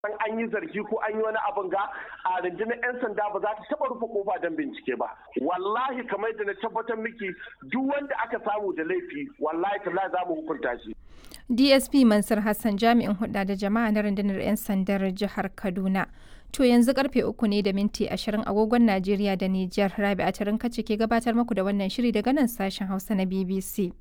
an yi zargi ko an yi wani abin ga a rundunar 'yan sanda ba za ta taba rufe kofa don bincike ba. Wallahi kamar da na tabbatar miki duk wanda aka samu da laifi wallahi tallahi za mu hukunta shi. DSP Mansur Hassan jami'in hulɗa da jama'a na rundunar 'yan sandar jihar Kaduna. To yanzu karfe 3:20 agogon Najeriya da Nijar. Rabi'a Tarinka ce ke gabatar muku da wannan shiri daga nan sashen Hausa na BBC.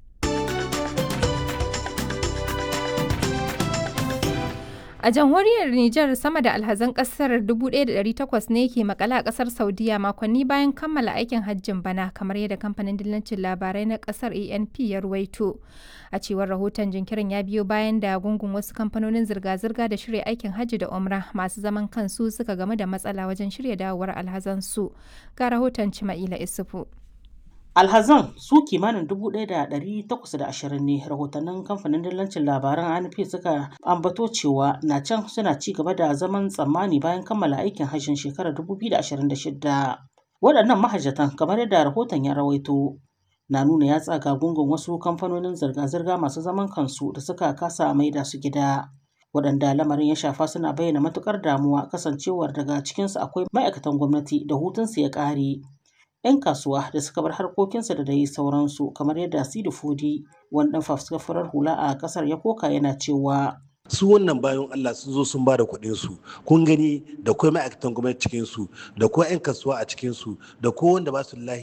A jamhuriyar Nijar sama da alhazan kasar 1,800 ne ke makala a kasar Saudiya makonni bayan kammala aikin hajjin bana kamar yadda kamfanin dillancin labarai na kasar ANP ya ruwaito. A cewar rahoton jinkirin ya biyo bayan da gungun wasu kamfanonin zirga-zirga da shirya aikin hajji da umra masu zaman kansu suka game da matsala wajen shirya dawowar alhazansu. Ga rahoton Cima'ila Isufu. Alhazan su kimanin 1,820 ne rahotannin kamfanin dillancin labaran ANP suka ambato cewa na can suna ci gaba da zaman tsammani bayan kammala aikin hajjin shekarar 2026. Waɗannan mahajjatan kamar yadda rahoton ya rawaito na nuna ya tsaga gungun wasu kamfanonin zirga-zirga masu zaman kansu da suka kasa maida su gida. Waɗanda lamarin ya shafa suna bayyana matukar damuwa kasancewar daga cikinsu akwai ma'aikatan gwamnati da hutunsu ya ƙare. 'Yan kasuwa da suka bar harkokinsa da dai sauransu kamar yadda Sidi Fodi wani ɗan fafuskar hula a ƙasar ya koka yana cewa su wannan bayan Allah sun zo sun ba da kuɗin su kun gani da kuma ma'aikatan gwamnati cikin su da kuma 'yan kasuwa a cikin su da ko wanda ba su